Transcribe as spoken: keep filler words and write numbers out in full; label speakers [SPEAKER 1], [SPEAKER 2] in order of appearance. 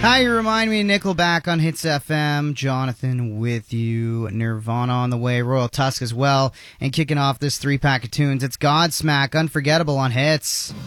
[SPEAKER 1] Hi, you remind me of Nickelback on Hits F M. Jonathan with you. Nirvana on the way. Royal Tusk as well. And kicking off this three-pack of tunes, it's Godsmack, Unforgettable on Hits.